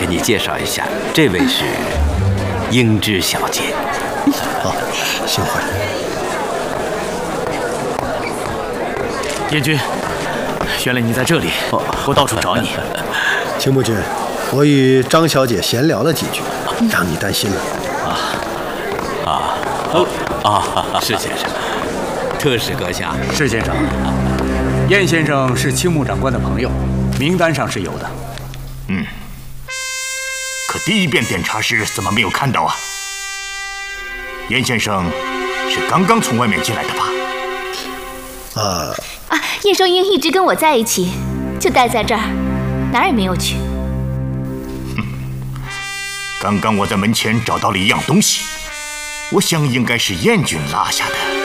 给你介绍一下，这位是英芝小姐。 好，幸会。 燕君，原来你在这里，我到处找你。 青木君，我与张小姐闲聊了几句，让你担心了。 是先生，特使阁下。 是先生，燕先生是青木长官的朋友，名单上是有的。 可第一遍点查时怎么没有看到啊？燕先生是刚刚从外面进来的吧？ 叶双英一直跟我在一起，就待在这儿，哪儿也没有去。 刚刚我在门前找到了一样东西，我想应该是燕君落下的。